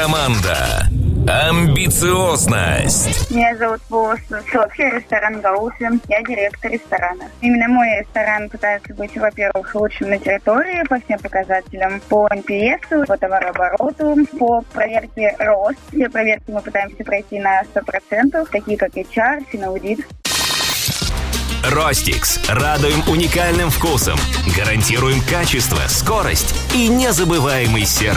Команда. Амбициозность. Меня зовут Софья, ресторан «Гаусси». Я директор ресторана. Именно мой ресторан пытается быть, во-первых, лучшим на территории по всем показателям, по NPS, по товарообороту, по проверке рост. Все проверки мы пытаемся пройти на 100%, такие как HR, финаудит. Ростикс. Радуем уникальным вкусом. Гарантируем качество, скорость и незабываемый сервис.